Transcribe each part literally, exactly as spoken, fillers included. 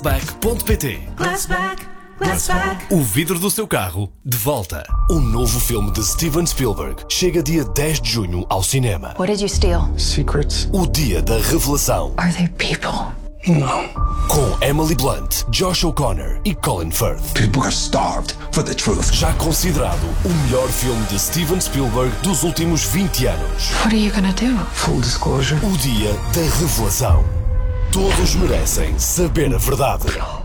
Glassback ponto pt. Glassback, Glassback. O vidro do seu carro de volta. O novo filme de Steven Spielberg chega dia dez de junho ao cinema. What did you steal? Secrets. O dia da revelação. Are they people? No. Com Emily Blunt, Josh O'Connor e Colin Firth. People are starved for the truth. Já considerado o melhor filme de Steven Spielberg dos últimos vinte anos. What are you gonna do? Full disclosure. O dia da revelação. Todos merecem saber a verdade.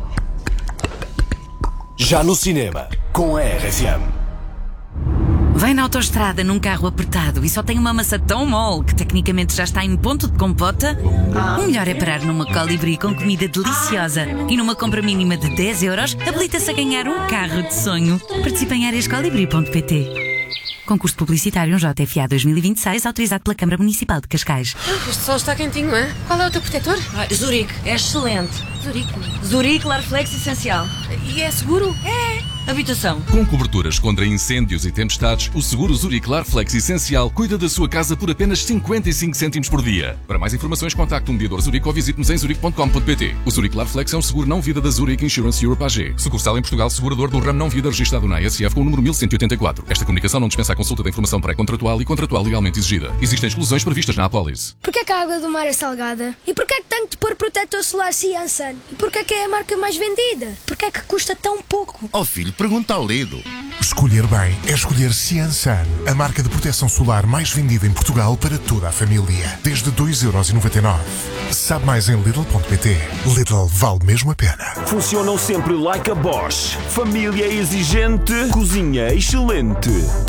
Já no cinema, com a R F M. Vem na autoestrada num carro apertado e só tem uma maçã tão mole que tecnicamente já está em ponto de compota? O melhor é parar numa Colibri com comida deliciosa e numa compra mínima de dez euros habilita-se a ganhar um carro de sonho. Participe em áreas colibri ponto pt. Concurso publicitário J F A dois mil e vinte e seis, autorizado pela Câmara Municipal de Cascais. Este sol está quentinho, é? Qual é o teu protetor? Ah, Zurique, é excelente. Zurique. Zurique Larflex Essencial. E é seguro? É. Habitação. Com coberturas contra incêndios e tempestades, o seguro Zurique Larflex Essencial cuida da sua casa por apenas cinquenta e cinco cêntimos por dia. Para mais informações, contacte um mediador Zurique ou visite-nos em zurique ponto com ponto pt. O Zurique Larflex é um seguro não-vida da Zurique Insurance Europe A G. Sucursal em Portugal, segurador do ramo não-vida registrado na A S F com o número mil cento e oitenta e quatro. Esta comunicação não dispensa a consulta da informação pré-contratual e contratual legalmente exigida. Existem exclusões previstas na apólice. Porquê que a água do mar é salgada? E porquê que tenho de pôr protetor solar Ciansan? E porquê que é a marca mais vendida? Porquê que custa tão pouco? Ó filho, pergunta ao Lido. Escolher bem é escolher Ciansan, a marca de proteção solar mais vendida em Portugal para toda a família. Desde dois euros e noventa e nove. Sabe mais em Lidl ponto pt. Lidl vale mesmo a pena. Funcionam sempre like a Bosch. Família exigente, cozinha excelente.